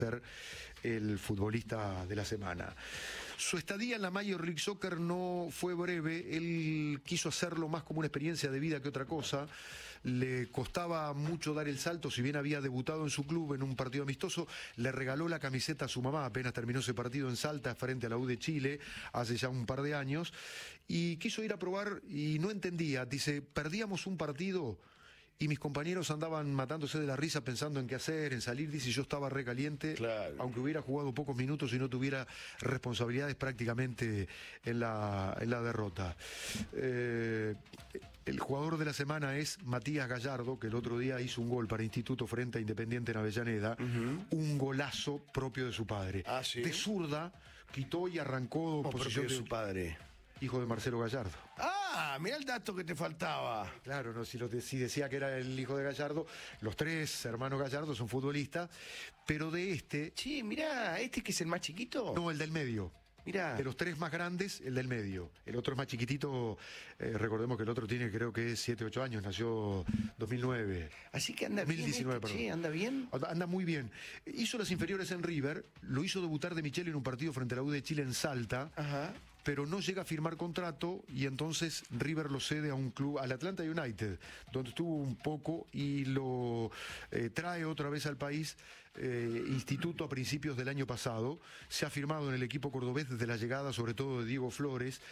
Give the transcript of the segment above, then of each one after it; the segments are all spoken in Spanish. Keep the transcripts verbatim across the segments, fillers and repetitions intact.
el futbolista de la semana. Su estadía en la Major League Soccer no fue breve. Él quiso hacerlo más como una experiencia de vida que otra cosa. Le costaba mucho dar el salto, si bien había debutado en su club en un partido amistoso. Le regaló la camiseta a su mamá apenas terminó ese partido en Salta frente a la U de Chile hace ya un par de años, y quiso ir a probar y no entendía. Dice, perdíamos un partido y mis compañeros andaban matándose de la risa pensando en qué hacer, en salir. Dice, yo estaba recaliente, claro, aunque hubiera jugado pocos minutos y no tuviera responsabilidades prácticamente en la, en la derrota. Eh, el jugador de la semana es Matías Gallardo, que el otro día hizo un gol para Instituto frente a Independiente en Avellaneda, uh-huh. un golazo propio de su padre. ¿Ah, sí? De zurda, quitó y arrancó ¿Cómo posición de su padre? Hijo de Marcelo Gallardo. Ah, mira el dato que te faltaba. Claro, no, si, lo de, si decía que era el hijo de Gallardo, los tres hermanos Gallardo son futbolistas, pero de este... Sí, mirá, ¿este que es el más chiquito? No, el del medio. Mirá. De los tres más grandes, el del medio. El otro es más chiquitito, eh, recordemos que el otro tiene, creo que es siete, ocho años, nació dos mil nueve. Así que anda dos mil diecinueve, bien. Este, perdón. Sí, anda bien. Anda muy bien. Hizo las inferiores en River, lo hizo debutar de Micheli en un partido frente a la U de Chile en Salta. Ajá. Pero no llega a firmar contrato y entonces River lo cede a un club, al Atlanta United, donde estuvo un poco y lo eh, trae otra vez al país. Eh, Instituto a principios del año pasado. Se ha firmado en el equipo cordobés desde la llegada sobre todo de Diego Flores,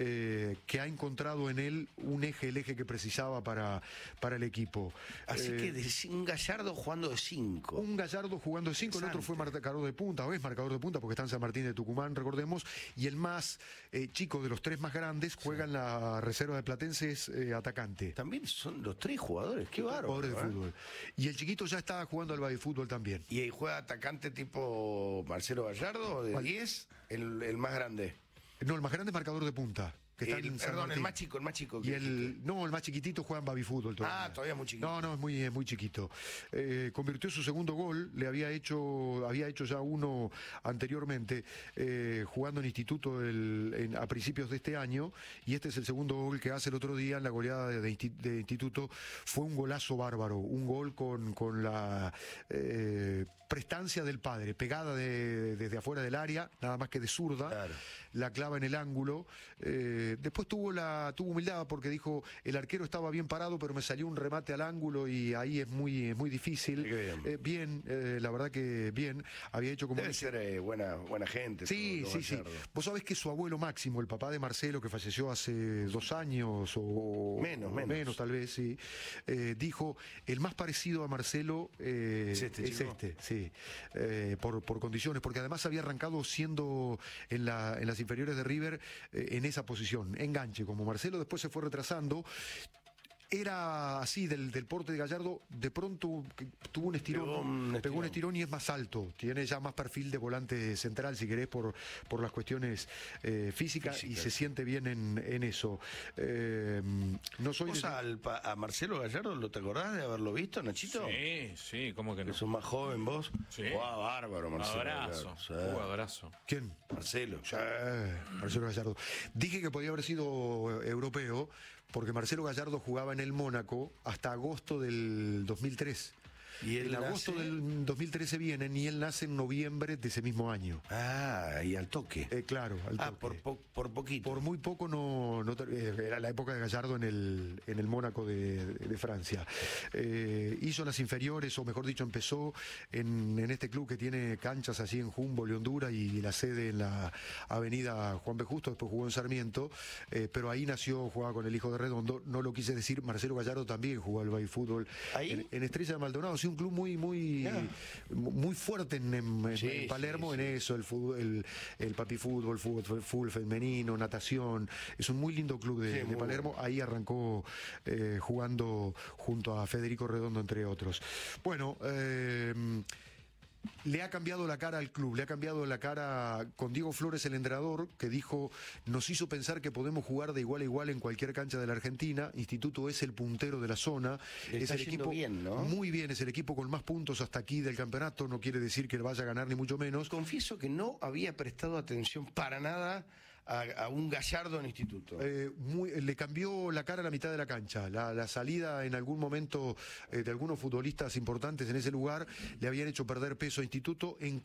eh, que ha encontrado en él un eje, el eje que precisaba para, para el equipo. Así eh, que de, un Gallardo jugando de cinco. Un Gallardo jugando de cinco, el otro fue marcador de punta, o es marcador de punta porque está en San Martín de Tucumán, recordemos, y el más Eh, chico de los tres más grandes juega en la reserva de Platense, es eh, atacante. También son los tres jugadores, qué bárbaro. Jugadores de ¿eh? fútbol. Y el chiquito ya está jugando al fútbol también. ¿Y ahí juega atacante tipo Marcelo Gallardo de diez? El, el más grande. No, el más grande es marcador de punta. Que está el, en San perdón, Martín. el más chico, el más chico. Y el, no, el más chiquitito juega en baby fútbol todavía. Ah, todavía muy chiquito. No, no, es muy, es muy chiquito. Eh, convirtió su segundo gol, le había hecho, había hecho ya uno anteriormente, eh, jugando en Instituto el, en, a principios de este año, y este es el segundo gol que hace el otro día en la goleada de, de, de Instituto. Fue un golazo bárbaro, un gol con, con la eh, prestancia del padre, pegada de, desde afuera del área, nada más que de zurda, claro. La clava en el ángulo. Eh, Después tuvo la tuvo humildad porque dijo, el arquero estaba bien parado, pero me salió un remate al ángulo y ahí es muy, es muy difícil. Bien, eh, bien eh, la verdad que bien. Había hecho como... Debe ser eh, buena, buena gente. Sí, todo, sí, sí. Vos sabés que su abuelo Máximo, el papá de Marcelo, que falleció hace dos años o... Menos, o menos. Menos tal vez, sí. Eh, dijo, el más parecido a Marcelo eh, es este, es este sí. Eh, por, por condiciones, porque además había arrancado siendo en, la, en las inferiores de River eh, en esa posición. Enganche como Marcelo, después se fue retrasando. Era así, del, del porte de Gallardo, de pronto tuvo un estirón, pegó un estirón. pegó un estirón y es más alto, tiene ya más perfil de volante central, si querés, por, por las cuestiones eh, físicas, Física, y se sí. siente bien en, en eso. Eh, no soy ¿Vos de... al, a Marcelo Gallardo lo te acordás de haberlo visto, Nachito? Sí, sí, ¿cómo que no? ¿Que sos más joven vos? Sí. Wow, bárbaro, Marcelo. Abrazo, Sí. abrazo. ¿Quién? Marcelo. Sí, Marcelo Gallardo. Dije que podía haber sido europeo, porque Marcelo Gallardo jugaba en el Mónaco hasta agosto del dos mil tres. ¿Y él en agosto nace? del dos mil trece vienen y él nace en noviembre de ese mismo año. Ah, y al toque. Eh, claro, al toque. Ah, por, po por poquito. Por muy poco no, no eh, era la época de Gallardo en el, en el Mónaco de, de Francia. Eh, hizo las inferiores, o mejor dicho, empezó en, en este club que tiene canchas así en Humboldt, Honduras, y la sede en la avenida Juan B. Justo, después jugó en Sarmiento, eh, pero ahí nació, jugaba con el hijo de Redondo. No lo quise decir, Marcelo Gallardo también jugó al fútbol en, en Estrella de Maldonado. Sí, un club muy muy yeah. muy fuerte en, en, sí, en Palermo, sí, sí. en eso, el fútbol, el, el papi fútbol, fútbol, fútbol femenino, natación. Es un muy lindo club de, sí, de Palermo. Bueno. Ahí arrancó eh, jugando junto a Federico Redondo, entre otros. Bueno, eh, le ha cambiado la cara al club, le ha cambiado la cara con Diego Flores, el entrenador, que dijo, nos hizo pensar que podemos jugar de igual a igual en cualquier cancha de la Argentina. Instituto es el puntero de la zona, le es el equipo bien, ¿no? Muy bien, es el equipo con más puntos hasta aquí del campeonato, no quiere decir que vaya a ganar ni mucho menos. Confieso que no había prestado atención para nada a, a un Gallardo en Instituto? Eh, muy, le cambió la cara a la mitad de la cancha. La, la salida en algún momento eh, de algunos futbolistas importantes en ese lugar le habían hecho perder peso a Instituto. En